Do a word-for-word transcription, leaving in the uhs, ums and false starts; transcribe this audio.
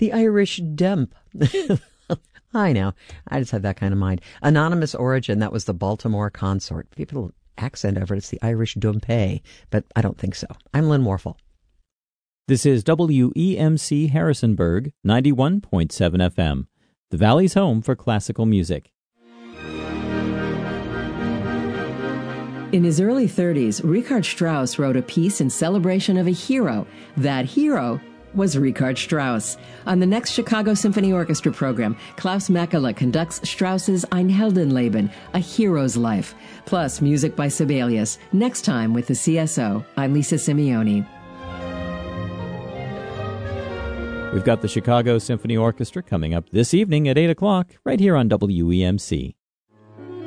The Irish dump. I know. I just had that kind of mind. Anonymous origin, that was the Baltimore consort. People accent over it, it's the Irish dumpé, but I don't think so. I'm Lynn Morphle. This is W E M C Harrisonburg, ninety-one point seven F M, the Valley's home for classical music. In his early thirties, Richard Strauss wrote a piece in celebration of a hero. That hero was Richard Strauss. On the next Chicago Symphony Orchestra program, Klaus Mekela conducts Strauss's Ein Heldenleben, A Hero's Life, plus music by Sibelius. Next time with the C S O, I'm Lisa Simeone. We've got the Chicago Symphony Orchestra coming up this evening at eight o'clock, right here on W E M C.